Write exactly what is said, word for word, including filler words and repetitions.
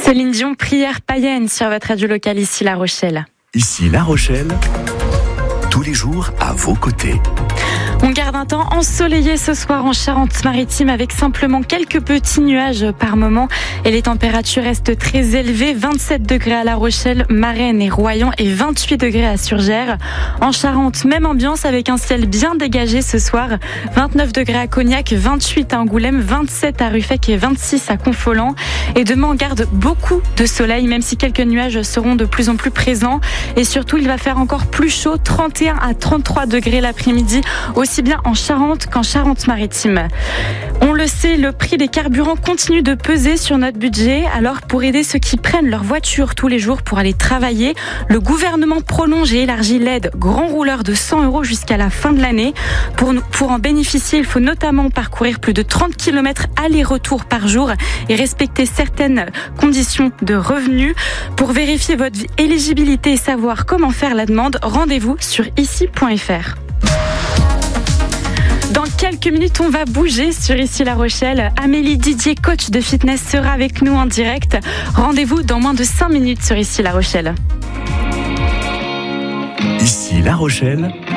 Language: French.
Céline Dion, prière païenne sur votre radio locale ici La Rochelle. Ici La Rochelle, tous les jours à vos côtés. On garde un temps ensoleillé ce soir en Charente-Maritime avec simplement quelques petits nuages par moment et les températures restent très élevées, vingt-sept degrés à La Rochelle, Marennes et Royan et vingt-huit degrés à Surgères. En Charente, même ambiance avec un ciel bien dégagé ce soir, vingt-neuf degrés à Cognac, vingt-huit à Angoulême, vingt-sept à Ruffec et vingt-six à Confolens. Et demain on garde beaucoup de soleil même si quelques nuages seront de plus en plus présents et surtout il va faire encore plus chaud, trente et un à trente-trois degrés l'après-midi, aussi bien en Charente qu'en Charente-Maritime. On le sait, le prix des carburants continue de peser sur notre budget. Alors pour aider ceux qui prennent leur voiture tous les jours pour aller travailler, le gouvernement prolonge et élargit l'aide grand rouleur de cent euros jusqu'à la fin de l'année. Pour, pour en bénéficier, il faut notamment parcourir plus de trente kilomètres aller-retour par jour et respecter certaines conditions de revenus. Pour vérifier votre éligibilité et savoir comment faire la demande, rendez-vous sur ici point f r. Dans quelques minutes, on va bouger sur Ici La Rochelle. Amélie Didier, coach de fitness, sera avec nous en direct. Rendez-vous dans moins de cinq minutes sur Ici La Rochelle. Ici La Rochelle,